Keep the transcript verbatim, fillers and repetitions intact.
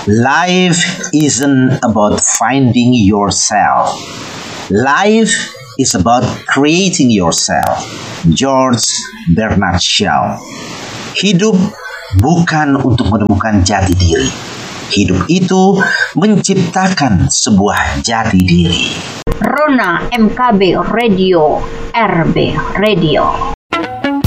Life isn't about finding yourself. Life is about creating yourself. George Bernard Shaw. Hidup bukan untuk menemukan jati diri. Hidup itu menciptakan sebuah jati diri. Rona M K B Radio, R B Radio.